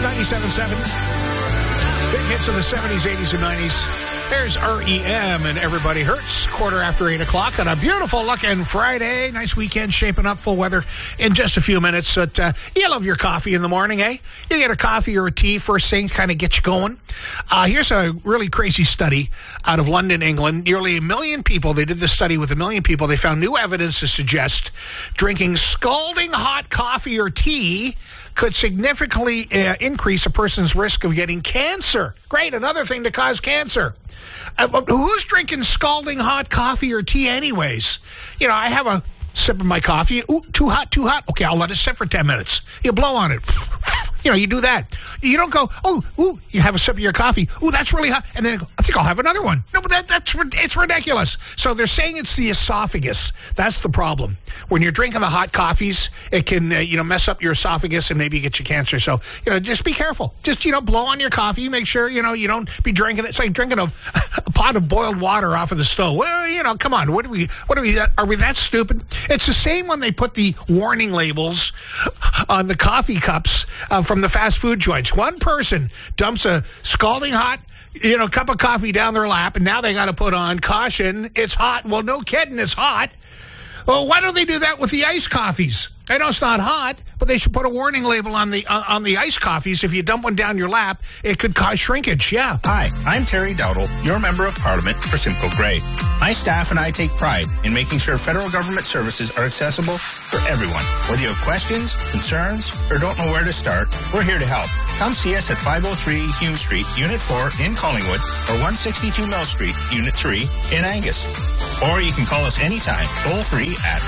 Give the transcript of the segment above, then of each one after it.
97.7. Big hits of the 70s, 80s, and 90s. There's REM and Everybody Hurts, 8:15 on a beautiful looking Friday. Nice weekend shaping up, full weather in just a few minutes. But you love your coffee in the morning, eh? You get a coffee or a tea first thing, kind of get you going. Here's a really crazy study out of London, England. Nearly 1 million people, they did this study with 1 million people. They found new evidence to suggest drinking scalding hot coffee or tea could significantly increase a person's risk of getting cancer. Great, another thing to cause cancer. Who's drinking scalding hot coffee or tea anyways? You know, I have a sip of my coffee. Ooh, too hot. Okay, I'll let it sit for 10 minutes. You blow on it. You know, you do that. You don't go, you have a sip of your coffee. Ooh, that's really hot. And then I think I'll have another one. No, but it's ridiculous. So they're saying it's the esophagus. That's the problem. When you're drinking the hot coffees, it can, mess up your esophagus and maybe get you cancer. So, just be careful. Just, blow on your coffee. Make sure, you don't be drinking it. It's like drinking a pot of boiled water off of the stove. Well, come on. Are we that stupid? It's the same when they put the warning labels on the coffee cups from the fast food joints. One person dumps a scalding hot, cup of coffee down their lap, and now they got to put on caution. It's hot. Well, no kidding, it's hot. Well, why don't they do that with the iced coffees? I know it's not hot, but they should put a warning label on the iced coffees. If you dump one down your lap, it could cause shrinkage. Yeah. Hi, I'm Terry Dowdle, your Member of Parliament for Simcoe Grey. My staff and I take pride in making sure federal government services are accessible for everyone. Whether you have questions, concerns, or don't know where to start, we're here to help. Come see us at 503 Hume Street, Unit 4 in Collingwood, or 162 Mill Street, Unit 3 in Angus. Or you can call us anytime, toll-free at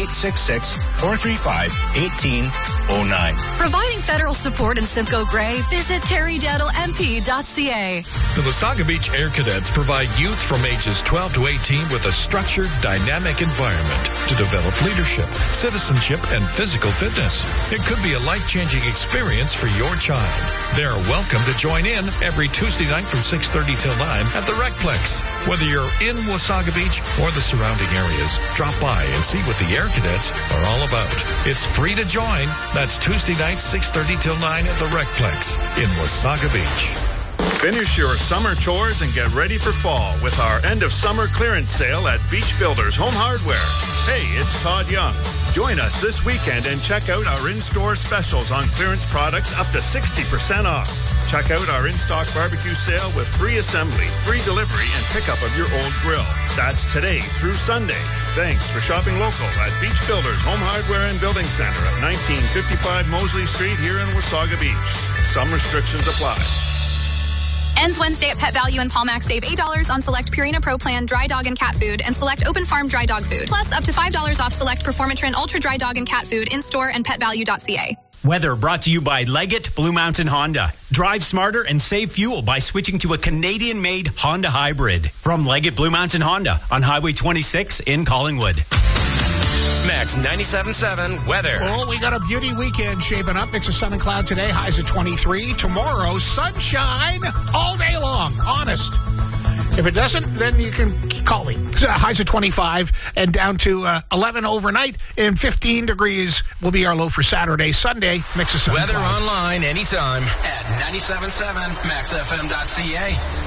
1-866-435-1809. Providing federal support in Simcoe Grey, visit terrydowdlemp.ca. The Wasaga Beach Air Cadets provide youth from ages 12 to 18 with a structured, dynamic environment to develop leadership, citizenship, and physical fitness. It could be a life-changing experience for your child. They're welcome to join in every Tuesday night from 6:30 till 9 at the Recplex. Whether you're in Wasaga Beach or the surrounding areas, drop by and see what the Air Cadets are all about. It's free to join. That's Tuesday night, 6:30 till 9 at the Recplex in Wasaga Beach. Finish your summer chores and get ready for fall with our end-of-summer clearance sale at Beach Builders Home Hardware. Hey, it's Todd Young. Join us this weekend and check out our in-store specials on clearance products up to 60% off. Check out our in-stock barbecue sale with free assembly, free delivery, and pickup of your old grill. That's today through Sunday. Thanks for shopping local at Beach Builders Home Hardware and Building Center at 1955 Mosley Street here in Wasaga Beach. Some restrictions apply. Ends Wednesday at Pet Value and Palmax. Save $8 on select Purina Pro Plan dry dog and cat food and select Open Farm dry dog food. Plus up to $5 off select Performatrin Ultra dry dog and cat food in-store and petvalue.ca. Weather brought to you by Leggett Blue Mountain Honda. Drive smarter and save fuel by switching to a Canadian-made Honda Hybrid. From Leggett Blue Mountain Honda on Highway 26 in Collingwood. Max 97.7 weather. Well, we got a beauty weekend shaping up. Mix of sun and cloud today. Highs at 23. Tomorrow, sunshine all day long. Honest. If it doesn't, then you can call me. Highs at 25 and down to 11 overnight. And 15 degrees will be our low for Saturday. Sunday, mix of sun and Weather cloud. online anytime at 97.7 maxfm.ca.